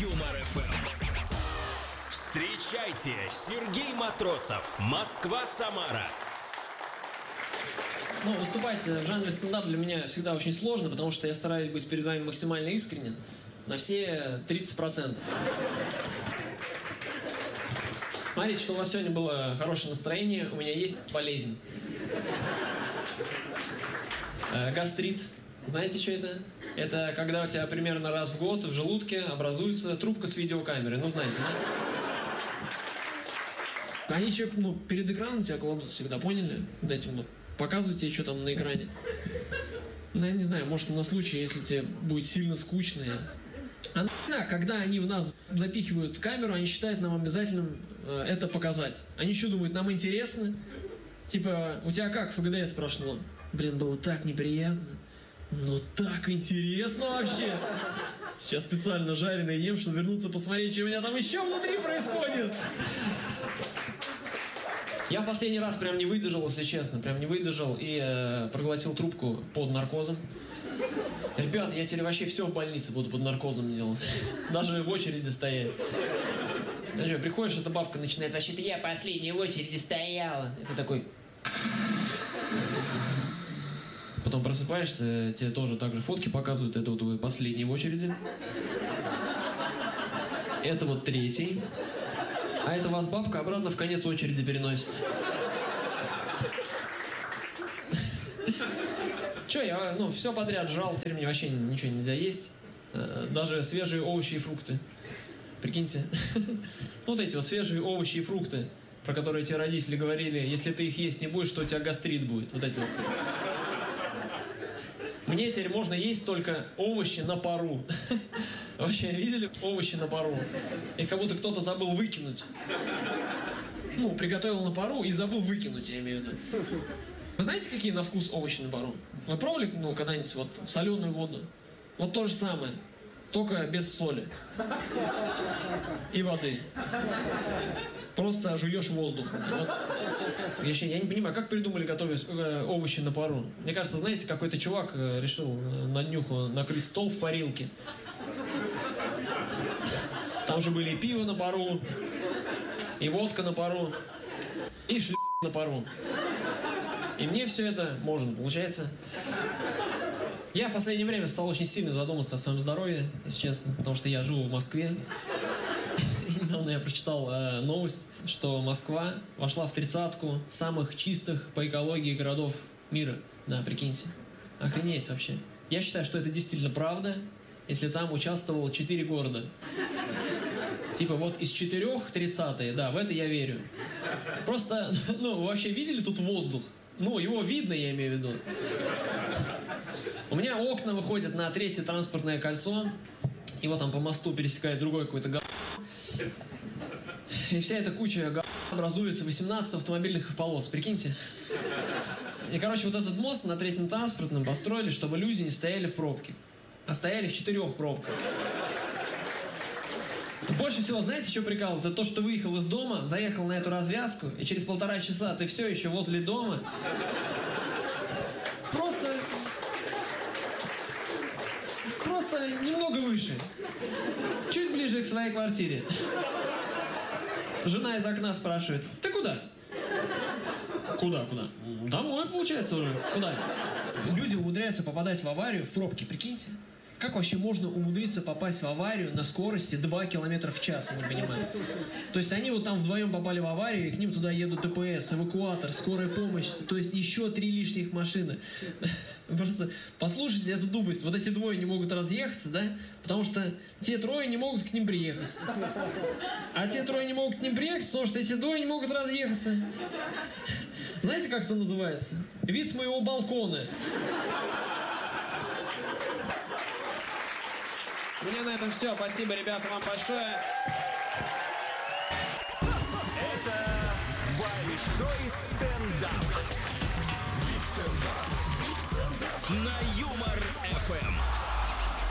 Юмор ФМ. Встречайте, Сергей Матросов, Москва-Самара. Ну, выступать в жанре стендап для меня всегда очень сложно, потому что я стараюсь быть перед вами максимально искренен на все 30%. Смотрите, что у вас сегодня было хорошее настроение, у меня есть болезнь. Гастрит. Знаете, что это? Это когда у тебя примерно раз в год в желудке образуется трубка с видеокамерой. Ну, знаете, да? Они еще перед экраном тебя кладут всегда, поняли? Вот этим показывают тебе, что там на экране. Ну, я не знаю, может, на случай, если тебе будет сильно скучно. А когда они в нас запихивают камеру, они считают нам обязательным это показать. Они еще думают, нам интересно. Типа, у тебя как ФГДС прошло? Блин, было так неприятно. Но так интересно вообще. Сейчас специально жареное ем, чтобы вернуться посмотреть, что у меня там еще внутри происходит. Я в последний раз прям не выдержал, если честно. Прям не выдержал и проглотил трубку под наркозом. Ребят, я теперь вообще все в больнице буду под наркозом делать. Даже в очереди стоять. Ну что, приходишь, эта бабка начинает: вообще-то я последняя в очереди стояла. И ты такой... Потом просыпаешься, тебе тоже так же фотки показывают. Это вот вы последний в очереди. Это вот третий. А это вас бабка обратно в конец очереди переносит. Че, я все подряд жрал, теперь мне вообще ничего нельзя есть. Даже свежие овощи и фрукты. Прикиньте. Вот эти вот свежие овощи и фрукты, про которые тебе родители говорили, если ты их есть не будешь, то у тебя гастрит будет. Вот эти вот. Мне теперь можно есть только овощи на пару. Вообще, видели овощи на пару? И как будто кто-то забыл выкинуть. Приготовил на пару и забыл выкинуть, я имею в виду. Вы знаете, какие на вкус овощи на пару? Вы пробовали, когда-нибудь соленую воду? Вот то же самое, только без соли. И воды. Просто жуешь воздух. Я не понимаю, как придумали готовить овощи на пару? Мне кажется, знаете, какой-то чувак решил на днюху накрыть стол в парилке. Там же были и пиво на пару, и водка на пару, и на пару. И мне все это можно, получается. Я в последнее время стал очень сильно задумываться о своем здоровье, если честно, потому что я живу в Москве. И недавно я прочитал новость, что Москва вошла в 30-ку самых чистых по экологии городов мира. Да, прикиньте. Охренеть вообще. Я считаю, что это действительно правда, если там участвовало 4 города. Типа вот из 4 30-е, да, в это я верю. Просто, вообще видели тут воздух? Его видно, я имею в виду. У меня окна выходят на 3-е транспортное кольцо, и вот там по мосту пересекает другой какой-то говно. И вся эта куча говна образует 18 автомобильных полос, прикиньте. И, вот этот мост на 3-м транспортном построили, чтобы люди не стояли в пробке, а стояли в 4 пробках. Больше всего, знаете, что прикалывает? Это то, что ты выехал из дома, заехал на эту развязку, и через 1,5 часа ты все еще возле дома. Просто немного выше. Чуть ближе к своей квартире. Жена из окна спрашивает: ты куда? Куда? Домой, получается, уже. Куда? Люди умудряются попадать в аварию в пробке, прикиньте. Как вообще можно умудриться попасть в аварию на скорости 2 км в час, я не понимаю. То есть они там вдвоем попали в аварию, и к ним туда едут ДПС, эвакуатор, скорая помощь, то есть еще 3 лишних машины. Просто послушайте эту тупость. Вот эти двое не могут разъехаться, да? Потому что те 3 не могут к ним приехать. А те 3 не могут к ним приехать, потому что эти 2 не могут разъехаться. Знаете, как это называется? Вид с моего балкона. У меня на этом все. Спасибо, ребята, вам большое. Это большой стендап. Биг стендап. На Юмор ФМ.